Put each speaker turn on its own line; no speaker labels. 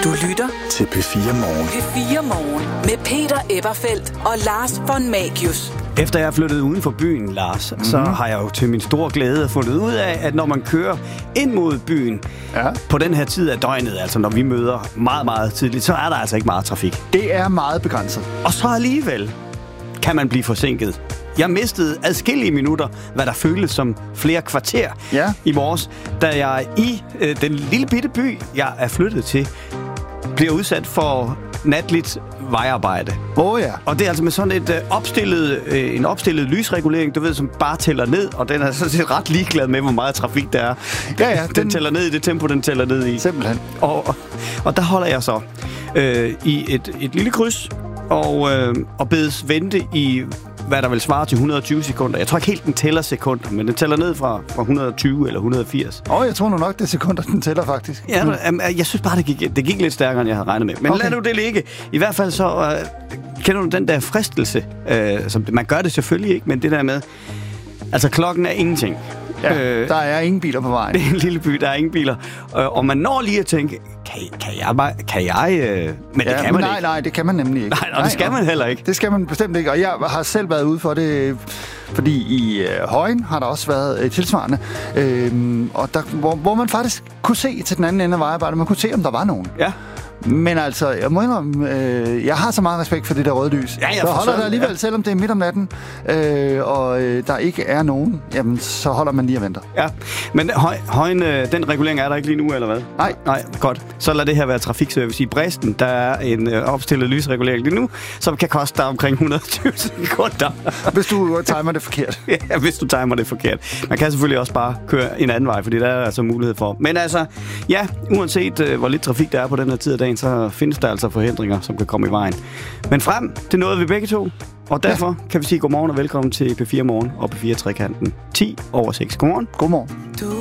Du lytter
til P4 Morgen.
P4 Morgen med Peter Eberfeldt og Lars von Magius.
Efter jeg er flyttet uden for byen, Lars, så har jeg jo til min store glæde fundet ud af, at når man kører ind mod byen på den her tid af døgnet, altså når vi møder meget, meget tidligt, så er der altså ikke meget trafik.
Det er meget begrænset.
Og så alligevel kan man blive forsinket. Jeg mistede adskillige minutter, hvad der føltes som flere kvarter i morges, da jeg i den lille bitte by, jeg er flyttet til, bliver udsat for natligt vejarbejde. Og det er altså med sådan en opstillet lysregulering, du ved, som bare tæller ned, og den er sådan set ret ligeglad med, hvor meget trafik der er.
Ja,
den tæller ned i det tempo, den tæller ned i.
Simpelthen.
Og der holder jeg så i et lille kryds, og bedes vente i, hvad der vil svare til 120 sekunder. Jeg tror ikke helt, den tæller sekunder, men den tæller ned fra 120 eller 180.
Jeg tror nu nok, det er sekunder, den tæller faktisk.
Ja, jeg synes bare, det gik lidt stærkere, end jeg havde regnet med. Men lad nu det ligge. I hvert fald så kender du den der fristelse, som man gør det selvfølgelig ikke, men det der med, altså klokken er ingenting.
Ja, der er ingen biler på vejen.
Det er en lille by, der er ingen biler. Og man når lige at tænke, kan jeg? Men det kan man ikke.
Nej, det kan man nemlig ikke.
Nej, det skal man heller ikke.
Det skal man bestemt ikke, og jeg har selv været ude for det, fordi i Højen har der også været tilsvarende, og der, hvor man faktisk kunne se til den anden ende af vejarbejdet, man kunne se, om der var nogen. Ja. Men altså, jeg må indrømme, jeg har så meget respekt for det der røde lys. Så holder der alligevel, selvom det er midt om natten, og der ikke er nogen, jamen, så holder man lige og venter. Ja,
men Højen, den regulering er der ikke lige nu, eller hvad? Nej, godt. Så lad det her være trafikservice. I Bræsten, der er en opstillet lysregulering lige nu, som kan koste dig omkring 120 sekunder.
Hvis du timer det forkert.
Ja, hvis du timer det forkert. Man kan selvfølgelig også bare køre en anden vej, fordi der er altså mulighed for. Men altså, ja, uanset hvor lidt trafik der er på den her tid af dagen, så findes der altså forhindringer, som kan komme i vejen. Men frem, det nåede vi begge to, og derfor kan vi sige godmorgen og velkommen til P4 Morgen og P4 Trekanten. 10 over 6. Godmorgen.
Godmorgen.